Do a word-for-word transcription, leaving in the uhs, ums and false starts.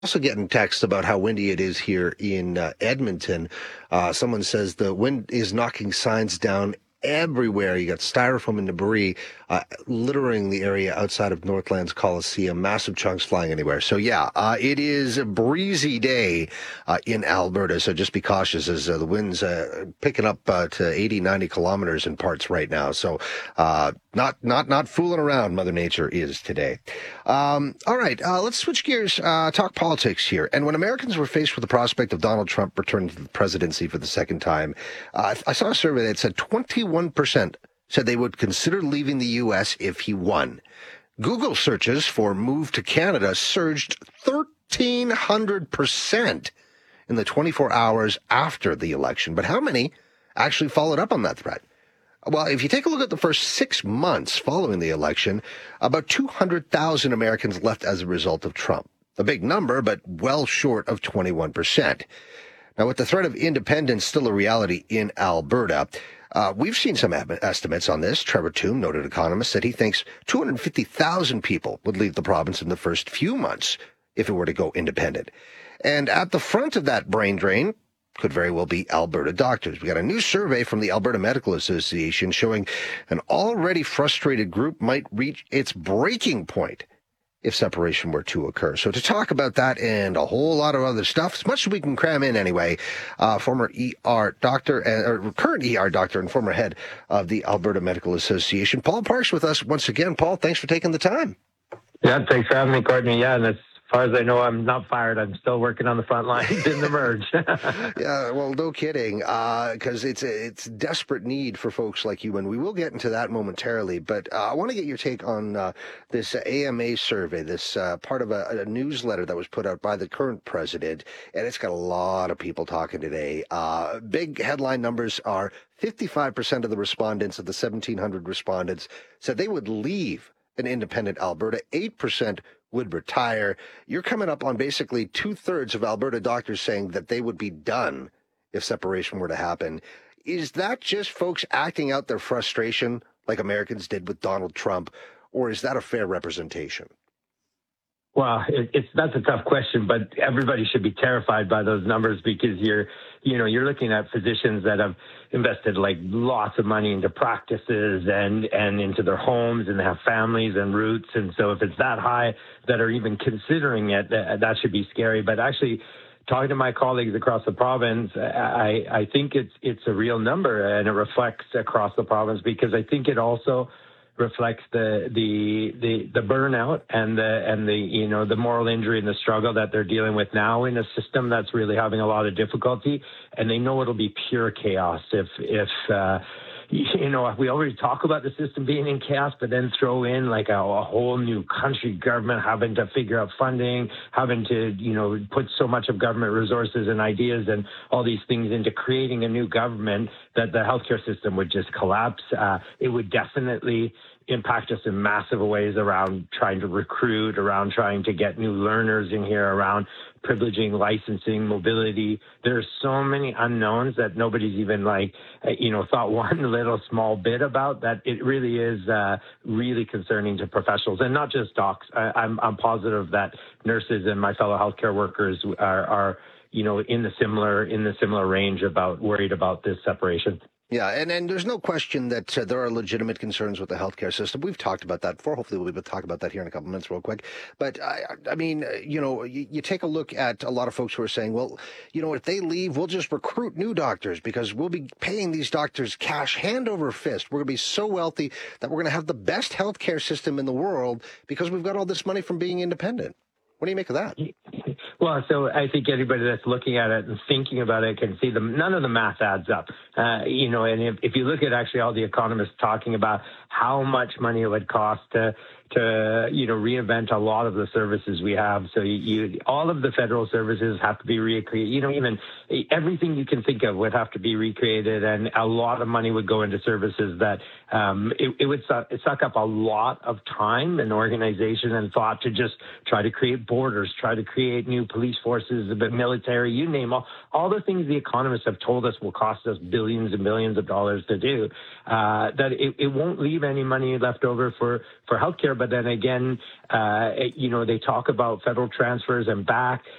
Also getting texts about how windy it is here in uh, Edmonton. Uh, someone says the wind is knocking signs down everywhere. You got styrofoam and debris uh, littering the area outside of Northlands Coliseum, massive chunks flying anywhere. So yeah, uh, it is a breezy day uh, in Alberta, so just be cautious as uh, the wind's uh, picking up uh, to eighty, ninety kilometers in parts right now. So uh, not not not fooling around, Mother Nature is today. Um, all right, uh, let's switch gears, uh, talk politics here. And when Americans were faced with the prospect of Donald Trump returning to the presidency for the second time, uh, I saw a survey that said twenty-one percent said they would consider leaving the U S if he won. Google searches for move to Canada surged thirteen hundred percent in the twenty-four hours after the election. But how many actually followed up on that threat? Well, if you take a look at the first six months following the election, about two hundred thousand Americans left as a result of Trump. A big number, but well short of twenty-one percent. Now, with the threat of independence still a reality in Alberta, uh, we've seen some estimates on this. Trevor Tombe, noted economist, said he thinks two hundred fifty thousand people would leave the province in the first few months if it were to go independent. And at the front of that brain drain could very well be Alberta doctors. We got a new survey from the Alberta Medical Association showing an already frustrated group might reach its breaking point if separation were to occur. So to talk about that and a whole lot of other stuff, as much as we can cram in anyway, uh, former E R doctor, uh, or current E R doctor and former head of the Alberta Medical Association, Paul Parks, with us once again. Paul, thanks for taking the time. Yeah, thanks for having me, Courtney. Yeah, and as far as I know, I'm not fired. I'm still working on the front lines in the merge. Yeah, well, no kidding, because uh, it's a, it's desperate need for folks like you, and we will get into that momentarily. But uh, I want to get your take on uh, this A M A survey, this uh, part of a, a newsletter that was put out by the current president, and it's got a lot of people talking today. Uh, big headline numbers are fifty-five percent of the respondents, of the seventeen hundred respondents, said they would leave an independent Alberta. eight percent would retire. You're coming up on basically two-thirds of Alberta doctors saying that they would be done if separation were to happen. Is that just folks acting out their frustration like Americans did with Donald Trump, or is that a fair representation? Well, it, it's that's a tough question, but everybody should be terrified by those numbers because you're, you know, you're looking at physicians that have invested like lots of money into practices and and into their homes, and they have families and roots, and so if it's that high that are even considering it, that, that should be scary. But actually, talking to my colleagues across the province, I I think it's it's a real number, and it reflects across the province because I think it also reflects the, the the the burnout and the and the you know the moral injury and the struggle that they're dealing with now in a system that's really having a lot of difficulty, and they know it'll be pure chaos if if uh, you know we already talk about the system being in chaos, but then throw in like a, a whole new country government having to figure out funding, having to you know put so much of government resources and ideas and all these things into creating a new government that the healthcare system would just collapse. Uh, it would definitely impact us in massive ways around trying to recruit, around trying to get new learners in here, around privileging, licensing, mobility. There's so many unknowns that nobody's even like, you know, thought one little small bit about, that it really is uh, really concerning to professionals and not just docs. I, I'm, I'm positive that nurses and my fellow healthcare workers are, are, you know, in the similar, in the similar range about worried about this separation. Yeah, and, and there's no question that uh, there are legitimate concerns with the healthcare system. We've talked about that before. Hopefully we'll be able to talk about that here in a couple minutes real quick. But, I, I mean, you know, you, you take a look at a lot of folks who are saying, well, you know, if they leave, we'll just recruit new doctors because we'll be paying these doctors cash hand over fist. We're going to be so wealthy that we're going to have the best healthcare system in the world because we've got all this money from being independent. What do you make of that? Well, so I think anybody that's looking at it and thinking about it can see the none of the math adds up. Uh, you know, and if, if you look at actually all the economists talking about how much money it would cost to to you know reinvent a lot of the services we have, so you, you all of the federal services have to be recreated. You know, even everything you can think of would have to be recreated, and a lot of money would go into services that um, it, it would suck, suck up a lot of time and organization and thought to just try to create borders, try to create new police forces, a bit military, you name all, all the things the economists have told us will cost us billions and billions of dollars to do, uh, that it, it won't leave any money left over for, for healthcare. but then again, uh, you know, they talk about federal transfers and back.